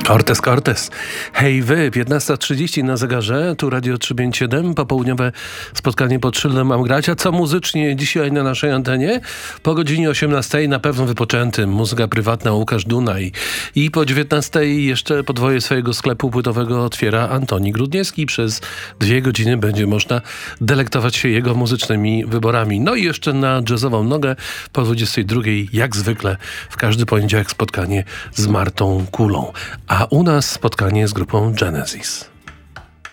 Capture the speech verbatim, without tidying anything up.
Cortez, Cortez. Hej wy, piętnasta trzydzieści na zegarze, tu Radio trzysta pięćdziesiąt siedem, popołudniowe spotkanie pod szyldem mam grać. A co muzycznie dzisiaj na naszej antenie? Po godzinie osiemnastej na pewno wypoczętym, muzyka prywatna Łukasz Dunaj. I po dziewiętnastej jeszcze podwoje swojego sklepu płytowego otwiera Antoni Grudniewski. Przez dwie godziny będzie można delektować się jego muzycznymi wyborami. No i jeszcze na jazzową nogę po dwudziestej drugiej, jak zwykle w każdy poniedziałek spotkanie z Martą Kulą. A u nas spotkanie z grupą Genesis.